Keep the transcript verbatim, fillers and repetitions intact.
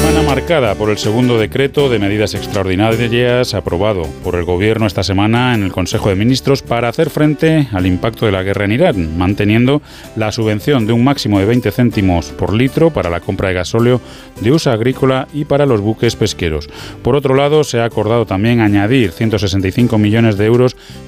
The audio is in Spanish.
Semana marcada por el segundo decreto de medidas extraordinarias aprobado por el Gobierno esta semana en el Consejo de Ministros para hacer frente al impacto de la guerra en Irán, manteniendo la subvención de un máximo de veinte céntimos por litro para la compra de gasóleo de uso agrícola y para los buques pesqueros. Por otro lado, se ha acordado también añadir ciento sesenta y cinco millones de euros